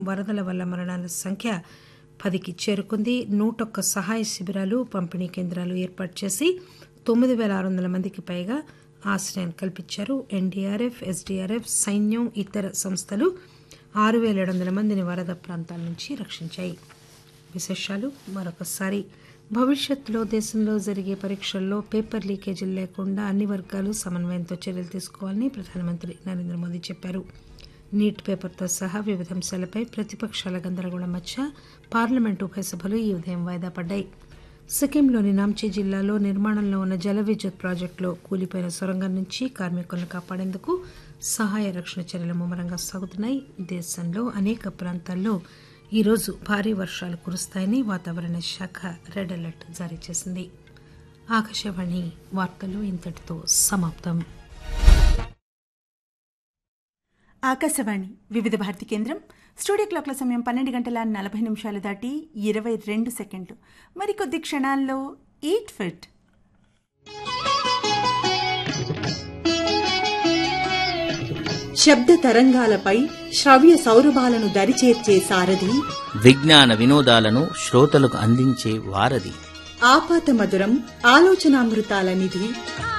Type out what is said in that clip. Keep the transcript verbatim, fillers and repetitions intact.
వరదల వల్ల మరణాల సంఖ్య పదికి చేరుకుంది. నూటొక్క సహాయ శిబిరాలు, పంపిణీ కేంద్రాలు ఏర్పాటు చేసి తొమ్మిది పేల ఆరు వందల మందికి పైగా ఆశ్రయం కల్పించారు. ఎన్డీఆర్ఎఫ్, ఎస్డీఆర్ఎఫ్, సైన్యం, ఇతర సంస్థలు ఆరు పేల ఏడు వందల మందిని వరద ప్రాంతాల నుంచి రక్షించాయి. విశేషాలు మరొకసారి. భవిష్యత్తులో దేశంలో జరిగే పరీక్షల్లో పేపర్ లీకేజీలు లేకుండా అన్ని వర్గాలు సమన్వయంతో చర్యలు తీసుకోవాలని ప్రధానమంత్రి నరేంద్ర మోదీ చెప్పారు. నీట్ పేపర్తో సహా వివిధ అంశాలపై ప్రతిపక్షాల గందరగోళం మధ్య పార్లమెంటు ఉభయ సభలు ఈ ఉదయం వాయిదా పడ్డాయి. సిక్కింలోని నాంచీ జిల్లాలో నిర్మాణంలో ఉన్న జల విద్యుత్ ప్రాజెక్టులో కూలిపోయిన సొరంగం నుంచి కార్మికులను కాపాడేందుకు సహాయ రక్షణ చర్యలు ముమ్మరంగా సాగుతున్నాయి. దేశంలో అనేక ప్రాంతాల్లో ఈరోజు భారీ వర్షాలు కురుస్తాయని వాతావరణ శాఖ రెడ్ అలర్ట్ జారీ చేసింది. ఆకాశవాణి వార్తలు ఇంతటితో సమాప్తం. ఆకాశవాణి వివిధ భారతి కేంద్రం. స్టూడియో క్లాక్ల సమయం పన్నెండు గంటల నలభై నిమిషాలు దాటి ఇరవై రెండు సెకండ్లు. మరికొద్ది క్షణాల్లో ఈట్ ఫిట్. శబ్ద తరంగాలపై శ్రవ్య సౌరభాలను దరిచేర్చే సారథి, విజ్ఞాన వినోదాలను శ్రోతలకు అందించే వారధి, ఆపాత మధురం ఆలోచనామృతాల నిధి.